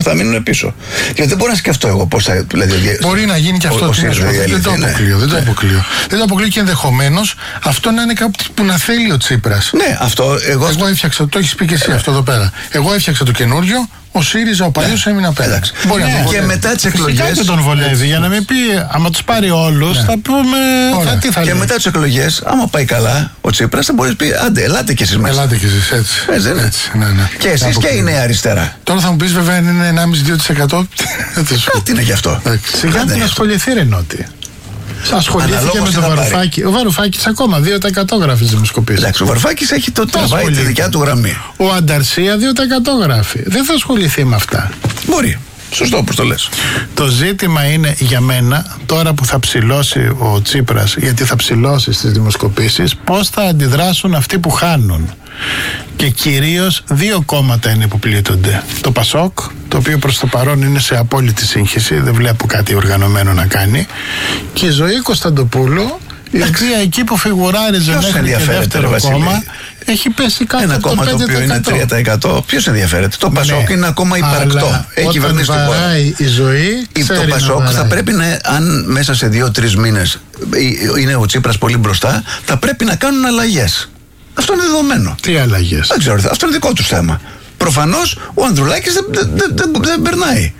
θα μείνουν πίσω. Γιατί δεν μπορώ να σκεφτώ εγώ πώς θα. Δηλαδή, μπορεί να γίνει και αυτό. Δεν το αποκλείω. Δεν το αποκλείω και ενδεχομένως αυτό να είναι κάτι που να θέλει ο Τσίπρας. Ναι, αυτό εγώ έφτιαξα. Το έχεις πει και εσύ αυτό εδώ πέρα. Εγώ έφτιαξα το καινούριο. Ο ΣΥΡΙΖΑ, ο παλιός έμεινε απέναντι. Και μετά τις εκλογές. Δεν τον βολεύει, για να μην πει, άμα τους πάρει όλους, θα πούμε. Τι θα και μετά τις εκλογές, άμα πάει καλά, ο Τσίπρας θα μπορεί να πει: άντε, ελάτε κι εσείς μέσα. Ελάτε κι εσείς, έτσι. Ναι. Και εσείς και η Νέα Αριστερά. Τώρα θα μου πεις, βέβαια, αν είναι 1,5-2%. Κάτι είναι γι' αυτό. Σιγά μην ασχοληθεί, ρε Νότι. Ασχολήθηκε με τον Βαρουφάκη. Ο Βαρουφάκης ακόμα 2% γράφει στις δημοσκοπήσεις. Εντάξει, ο Βαρουφάκης έχει το τραβάει τη δικιά του γραμμή. Ο Ανταρσία 2% γράφει. Δεν θα ασχοληθεί με αυτά. Μπορεί. Σωστό, όπως το λες. Το ζήτημα είναι για μένα, τώρα που θα ψηλώσει ο Τσίπρας, γιατί θα ψηλώσει στις δημοσκοπήσεις, πώς θα αντιδράσουν αυτοί που χάνουν. Και κυρίως δύο κόμματα είναι που πλήττονται. Το ΠΑΣΟΚ, το οποίο προς το παρόν είναι σε απόλυτη σύγχυση, δεν βλέπω κάτι οργανωμένο να κάνει, και η Ζωή Κωνσταντοπούλου, η οποία εκεί που φιγουράριζε μέχρι και δεύτερο κόμμα, έχει πέσει κάτω ένα από το 5%. Ένα κόμμα το οποίο είναι 3%. Ποιος ενδιαφέρεται? Το ΠΑΣΟΚ είναι ακόμα υπαρκτό. Έχει κυβερνήσει την χώρα. Η Ζωή, το ΠΑΣΟΚ θα πρέπει να, αν μέσα σε 2-3 μήνες είναι ο Τσίπρας πολύ μπροστά, θα πρέπει να κάνουν αλλαγές. Αυτό είναι δεδομένο. Τι αλλαγές? Δεν ξέρω, αυτό είναι δικό του θέμα. Προφανώς ο Ανδρουλάκης δεν περνάει.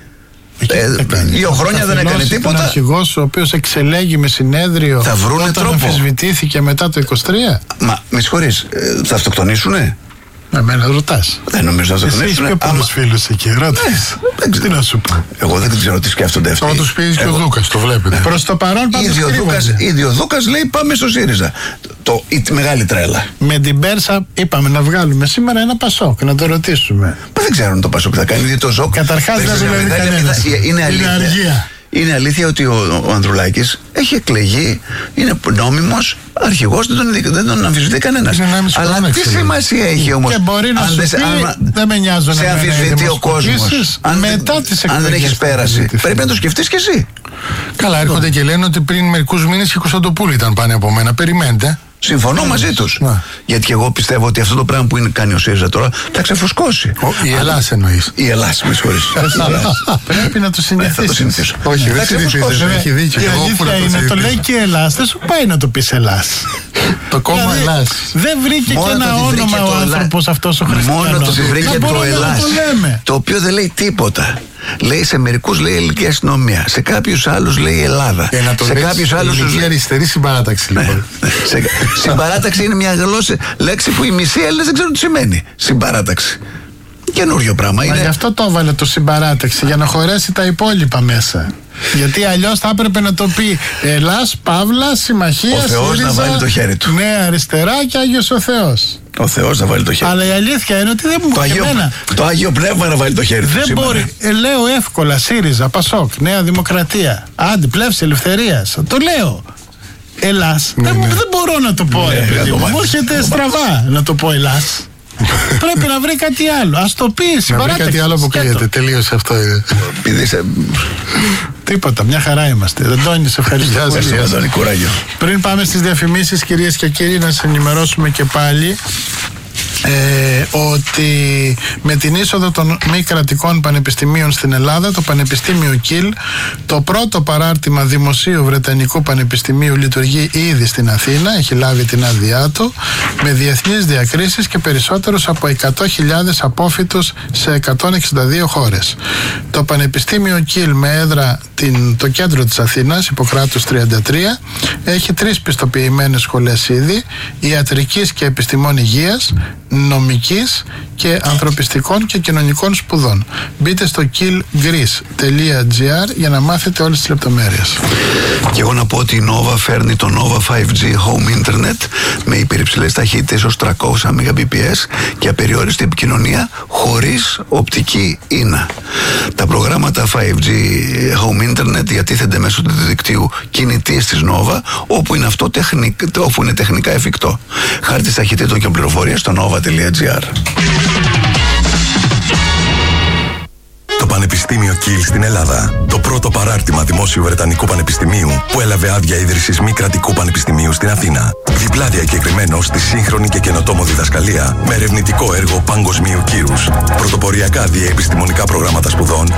2 χρόνια δεν έκανε τίποτα. Ήταν αρχηγός ο οποίος εξελέγει με συνέδριο θα βρούνε όταν τρόπο. αμφισβητήθηκε μετά το 23. Μα με συγχωρείς, θα αυτοκτονήσουνε? Εμένα ρωτάς. Δεν νομίζω να αυτοκτονήσουνε. Εσύ πιο πολλούς φίλους εκεί, ρώτας. Τι να σου πω. Εγώ δεν ξέρω τι σκέφτονται αυτοί. Θα τους πει και ο Δούκας, το βλέπετε. Προς το παρόν ήδη ο Δούκας λέει πάμε στο ΣΥΡΙΖΑ. Η μεγάλη τρέλα. Με την Πέρσα είπαμε να βγάλουμε σήμερα ένα ΠΑΣΟΚ, να το ρωτήσουμε. Μα δεν ξέρουν το ΠΑΣΟΚ θα κάνει, διότι το ΖΟΚ. Καταρχάς δεν δουλεύει κανένας. Είναι αργία. Είναι αλήθεια ότι ο Ανδρουλάκης έχει εκλεγεί, είναι νόμιμος αρχηγός, δεν τον αμφισβητεί κανένας. Αλλά τι σημασία έχει όμως? Και μπορεί να σου πει, δεν με νοιάζουν σε αμφισβητεί ο κόσμος. Αν δεν έχεις πέραση, πρέπει να το σκεφτείς κι εσύ. Καλά, έρχονται και λένε ότι πριν μερικούς μήνες και η Κωνσταντοπούλου ήταν πάνω από μένα. Περιμένετε. Συμφωνώ μαζί τους. Γιατί και εγώ πιστεύω ότι αυτό το πράγμα που κάνει ο ΣΥΡΙΖΑ τώρα θα ξεφουσκώσει. Η Ελλάς εννοείς? Η Ελλάς, με συγχωρείς. Πρέπει να το συνηθίσεις. Όχι, δεν συνηθίζεις. Έχει δίκιο. Η αλήθεια είναι, το λέει και η Ελλάς. Δεν σου πάει να το πεις Ελλάς. Το κόμμα Ελλάς. Δεν βρήκε και ένα όνομα ο άνθρωπος αυτός ο Χριστιανός. Μόνο το βρήκε το Ελλάς. Το οποίο δεν λέει τίποτα. Λέει σε μερικούς λέει ελληνική αστυνομία, σε κάποιους άλλους λέει Ελλάδα. Σε κάποιους άλλους λέει αριστερή συμπαράταξη. Λοιπόν. Συμπαράταξη είναι μια λέξη που οι μισοί Έλληνες δεν ξέρουν τι σημαίνει. Συμπαράταξη. Καινούριο πράγμα είναι. Γι' αυτό το έβαλε το συμπαράταξη, για να χωρέσει τα υπόλοιπα μέσα. Γιατί αλλιώς θα έπρεπε να το πει Ελλάς, Παύλα, Συμμαχία, ο Θεός να βάλει το χέρι του. Νέα Αριστερά και Άγιος ο Θεός. Ο Θεός να βάλει το χέρι. Αλλά η αλήθεια είναι ότι δεν μου πει το Άγιο Πνεύμα να βάλει το χέρι του. Δεν μπορεί. Λέω εύκολα ΣΥΡΙΖΑ, ΠΑΣΟΚ, Νέα Δημοκρατία, Άντι, Πλεύση Ελευθερίας. Το λέω. Ελλάς. Δεν μπορώ να το πω. Μου έρχεται στραβά να το πω Ελλάς. Πρέπει να βρει κάτι άλλο. Ας το πει. Να βρει κάτι άλλο που κρύεται. Τελείωσε αυτό. Τίποτα. Μια χαρά είμαστε. Αντώνη, σε ευχαριστώ πολύ. Πριν πάμε στις διαφημίσεις, κυρίες και κύριοι, να σας ενημερώσουμε και πάλι ότι με την είσοδο των μη κρατικών πανεπιστημίων στην Ελλάδα, το Πανεπιστήμιο Κιλ, το πρώτο παράρτημα δημοσίου Βρετανικού Πανεπιστημίου, λειτουργεί ήδη στην Αθήνα, έχει λάβει την άδειά του, με διεθνείς διακρίσεις και περισσότερους από 100.000 απόφοιτους σε 162 χώρες. Το Πανεπιστήμιο Κιλ, με έδρα το κέντρο της Αθήνας, Ιπποκράτους 33, έχει 3 πιστοποιημένες σχολές ήδη, ιατρικής και επιστημών υγείας, νομικής και ανθρωπιστικών και κοινωνικών σπουδών. Μπείτε στο killgreece.gr για να μάθετε όλες τις λεπτομέρειες. Και εγώ να πω ότι η Nova φέρνει το Nova 5G Home Internet με υπερυψηλές ταχύτητες ως 300 Mbps και απεριόριστη επικοινωνία χωρίς οπτική ίνα. Τα προγράμματα 5G Home Internet διατίθενται μέσω του δικτύου κινητής της Nova, όπου είναι τεχνικά εφικτό. Χάρτης ταχυτήτων και πληροφορίες στο nova.gr. Το Πανεπιστήμιο Κιλ στην Ελλάδα. Το πρώτο παράρτημα δημόσιου Βρετανικού Πανεπιστημίου που έλαβε άδεια ίδρυσης μη κρατικού πανεπιστημίου στην Αθήνα. Διπλά διακεκριμένο στη σύγχρονη και καινοτόμο διδασκαλία με ερευνητικό έργο παγκοσμίου κύρους. Πρωτοποριακά διεπιστημονικά προγράμματα σπουδών